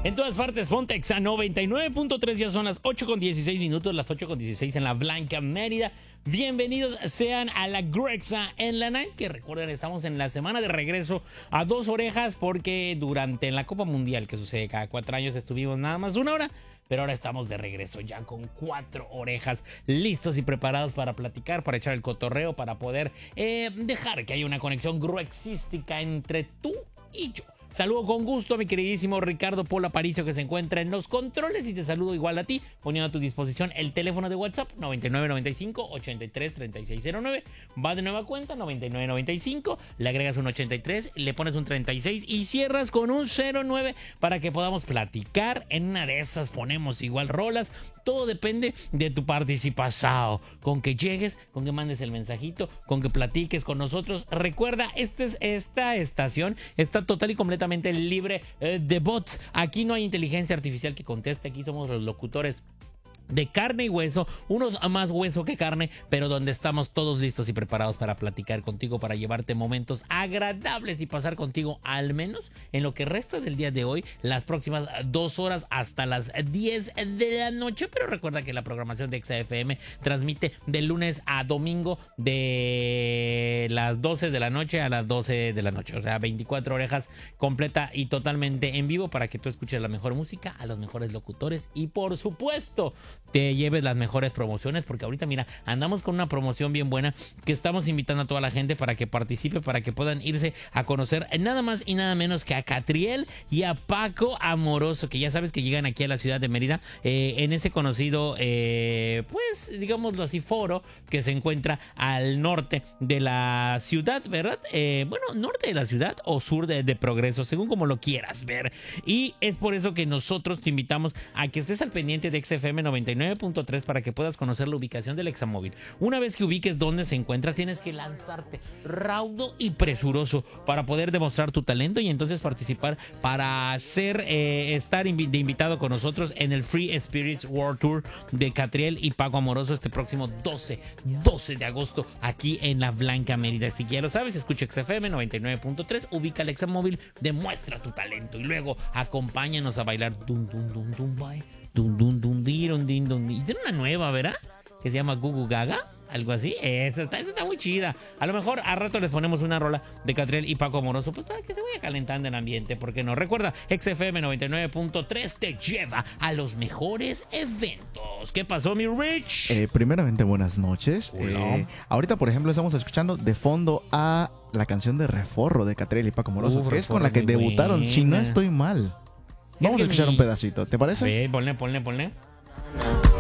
En todas partes, Pontex a 99.3, ya son las 8:16 minutos, las 8:16 en la Blanca Mérida. Bienvenidos sean a la Grexa en la Night, que recuerden, estamos en la semana de regreso a Dos Orejas, porque durante la Copa Mundial, que sucede cada 4 años, estuvimos nada más 1 hora, pero ahora estamos de regreso ya con 4 orejas listos y preparados para platicar, para echar el cotorreo, para poder dejar que haya una conexión gruexística entre tú y yo. Saludo con gusto a mi queridísimo Ricardo Polo Aparicio, que se encuentra en los controles, y te saludo igual a ti, poniendo a tu disposición el teléfono de WhatsApp 9995-833609. Va de nueva cuenta, 9995, le agregas un 83, le pones un 36 y cierras con un 09 para que podamos platicar. En una de esas ponemos igual rolas. Todo depende de tu participación, con que llegues, con que mandes el mensajito, con que platiques con nosotros. Recuerda, esta estación está total y completamente libre de bots. Aquí no hay inteligencia artificial que conteste, aquí somos los locutores de carne y hueso, unos más hueso que carne, pero donde estamos todos listos y preparados para platicar contigo, para llevarte momentos agradables y pasar contigo al menos en lo que resta del día de hoy, las próximas 2 horas hasta las 10 de la noche. Pero recuerda que la programación de XFM transmite de lunes a domingo de las 12 de la noche a las 12 de la noche, o sea, 24 orejas completa y totalmente en vivo para que tú escuches la mejor música, a los mejores locutores y por supuesto te lleves las mejores promociones, porque ahorita mira, andamos con una promoción bien buena que estamos invitando a toda la gente para que participe, para que puedan irse a conocer nada más y nada menos que a Catriel y a Paco Amoroso, que ya sabes que llegan aquí a la ciudad de Mérida, en ese conocido pues digámoslo así, foro que se encuentra al norte de la ciudad, ¿verdad? Bueno, norte de la ciudad o sur de Progreso, según como lo quieras ver, y es por eso que nosotros te invitamos a que estés al pendiente de XFM 99.3 para que puedas conocer la ubicación del Examóvil. Una vez que ubiques dónde se encuentra, tienes que lanzarte raudo y presuroso para poder demostrar tu talento y entonces participar para estar de invitado con nosotros en el Free Spirits World Tour de Catriel y Paco Amoroso este próximo 12 de agosto aquí en la Blanca Mérida. Así que ya lo sabes, escucha XFM 99.3, ubica el Examóvil, demuestra tu talento y luego acompáñanos a bailar dun dun dun dun bye. Dun, dun, dun, dirun, din, dun, din. Y tiene una nueva, ¿verdad? Que se llama Gugu Gaga, algo así. Esa está muy chida. A lo mejor a rato les ponemos una rola de Catriel y Paco Amoroso, pues para que se vaya calentando el ambiente, ¿por qué no? Recuerda, XFM 99.3 te lleva a los mejores eventos. ¿Qué pasó, mi Rich? Primeramente, buenas noches. Ahorita, por ejemplo, estamos escuchando de fondo a la canción de Reforro de Catriel y Paco Amoroso, que es con la que debutaron, si no estoy mal. Vamos a escuchar un pedacito, ¿te parece? A ver, ponle.